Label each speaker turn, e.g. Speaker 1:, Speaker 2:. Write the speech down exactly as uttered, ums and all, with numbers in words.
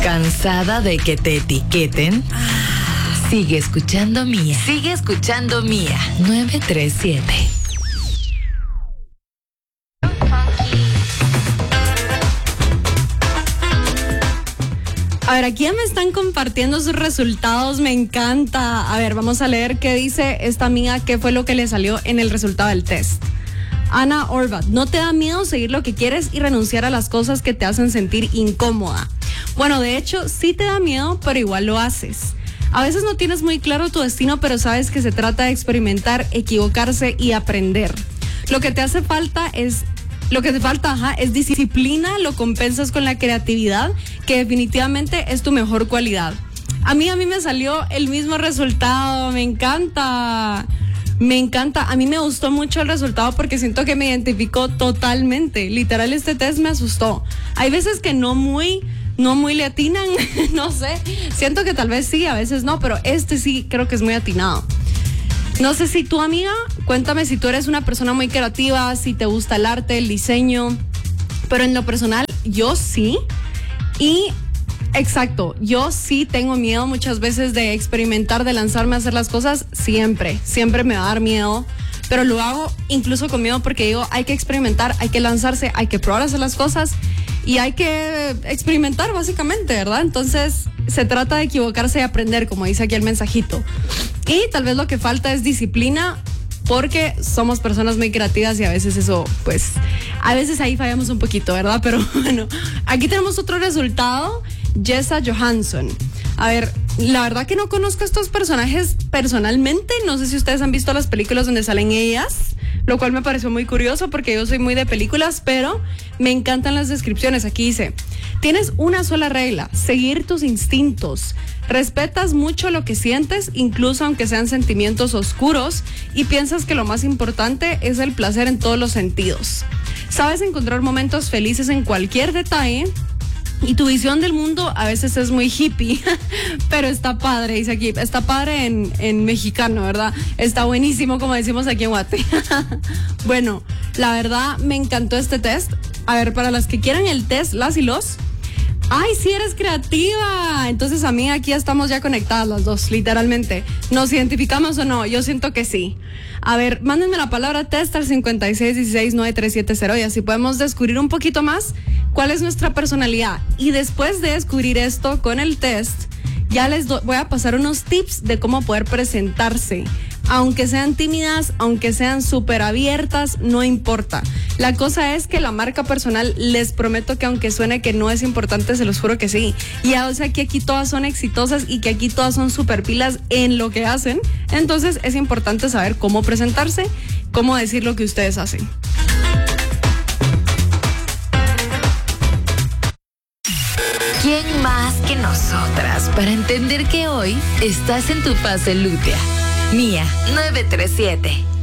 Speaker 1: ¿Cansada de que te etiqueten? Sigue escuchando Mía. Sigue escuchando Mía. nueve tres siete.
Speaker 2: A ver, aquí ya me están compartiendo sus resultados, me encanta. A ver, vamos a leer qué dice esta amiga, qué fue lo que le salió en el resultado del test. Ana Orvat, ¿no te da miedo seguir lo que quieres y renunciar a las cosas que te hacen sentir incómoda? Bueno, de hecho, sí te da miedo, pero igual lo haces. A veces no tienes muy claro tu destino, pero sabes que se trata de experimentar, equivocarse y aprender. Lo que te hace falta es... Lo que te falta, ajá, es disciplina, lo compensas con la creatividad, que definitivamente es tu mejor cualidad. A mí, a mí me salió el mismo resultado, me encanta, me encanta. A mí me gustó mucho el resultado porque siento que me identificó totalmente. Literal, este test me asustó. Hay veces que no muy, no muy le atinan, no sé. Siento que tal vez sí, a veces no, pero este sí creo que es muy atinado. No sé si tú, amiga, cuéntame si tú eres una persona muy creativa, si te gusta el arte, el diseño, pero en lo personal, yo sí. Y, exacto, yo sí tengo miedo muchas veces de experimentar, de lanzarme a hacer las cosas, siempre, siempre me va a dar miedo, pero lo hago incluso con miedo porque digo, hay que experimentar, hay que lanzarse, hay que probar a hacer las cosas y hay que experimentar básicamente, ¿verdad? Entonces, se trata de equivocarse y aprender, como dice aquí el mensajito. Y tal vez lo que falta es disciplina, porque somos personas muy creativas y a veces eso, pues, a veces ahí fallamos un poquito, ¿verdad? Pero bueno, aquí tenemos otro resultado, Jessa Johansson. A ver, la verdad que no conozco a estos personajes personalmente, no sé si ustedes han visto las películas donde salen ellas, lo cual me pareció muy curioso porque yo soy muy de películas, pero me encantan las descripciones. Aquí dice, tienes una sola regla, seguir tus instintos, respetas mucho lo que sientes, incluso aunque sean sentimientos oscuros, y piensas que lo más importante es el placer en todos los sentidos. Sabes encontrar momentos felices en cualquier detalle, y tu visión del mundo a veces es muy hippie, pero está padre, dice aquí, está padre en, en mexicano, ¿verdad? Está buenísimo, como decimos aquí en Guate. Bueno, la verdad me encantó este test. A ver, para las que quieran el test, las y los... ¡Ay, sí eres creativa! Entonces a mí aquí estamos ya conectadas las dos, literalmente. ¿Nos identificamos o no? Yo siento que sí. A ver, mándenme la palabra test al cincuenta y seis dieciséis nueve tres siete cero y así podemos descubrir un poquito más cuál es nuestra personalidad. Y después de descubrir esto con el test, ya les do- voy a pasar unos tips de cómo poder presentarse. Aunque sean tímidas, aunque sean súper abiertas, no importa. La cosa es que la marca personal, les prometo que aunque suene que no es importante, se los juro que sí. Y o sea que aquí todas son exitosas y que aquí todas son súper pilas en lo que hacen. Entonces es importante saber cómo presentarse, cómo decir lo que ustedes hacen.
Speaker 1: ¿Quién más que nosotras para entender que hoy estás en tu fase lútea? Mía nueve tres siete.